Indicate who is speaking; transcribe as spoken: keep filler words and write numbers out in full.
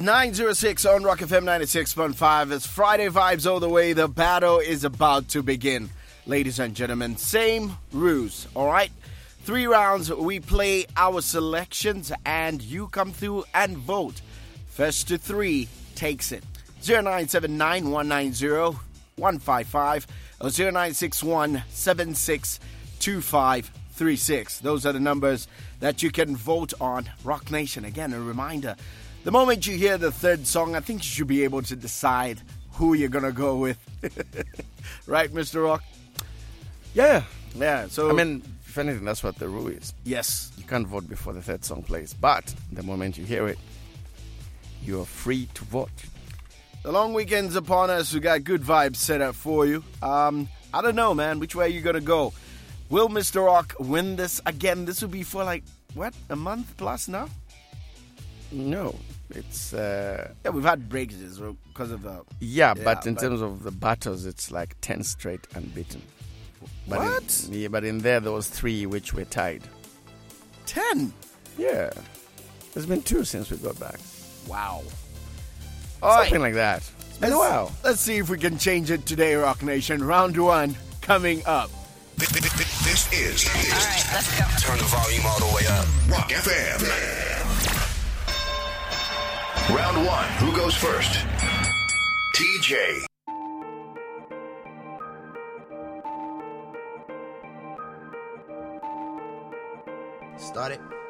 Speaker 1: nine oh six on Rock F M ninety-six point five. It's Friday vibes all the way. The battle is about to begin. Ladies and gentlemen, same rules, all right? Three rounds, we play our selections, and you come through and vote. First to three takes it. zero nine seven nine, one nine zero, one five five or zero nine six one, seven six two five three six. Those are the numbers that you can vote on. Rock Nation, again, a reminder. The moment you hear the third song, I think you should be able to decide who you're going to go with. Right, Mister Rock?
Speaker 2: Yeah.
Speaker 1: Yeah, so...
Speaker 2: I mean, if anything, that's what the rule is.
Speaker 1: Yes.
Speaker 2: You can't vote before the third song plays. But the moment you hear it, you're free to vote.
Speaker 1: The long weekend's upon us. We got good vibes set up for you. Um, I don't know, man. Which way are you going to go? Will Mister Rock win this again? This will be for like, what, a month plus now?
Speaker 2: No. It's... Uh,
Speaker 1: yeah, we've had breaks because of... Uh,
Speaker 2: yeah,
Speaker 1: yeah,
Speaker 2: but in
Speaker 1: but,
Speaker 2: terms of the battles, it's like ten straight unbeaten. But
Speaker 1: what?
Speaker 2: In, yeah, but in there, there was three which were tied.
Speaker 1: Ten?
Speaker 2: Yeah. There's been two since we got back.
Speaker 1: Wow.
Speaker 2: Something like that. It's been
Speaker 1: let's,
Speaker 2: a while.
Speaker 1: Let's see if we can change it today, Rock Nation. Round one coming up.
Speaker 3: This is...
Speaker 4: All right, let's go.
Speaker 3: Turn the volume all the way up. Rock F M. Round one. Who goes first? T J.
Speaker 5: Start it.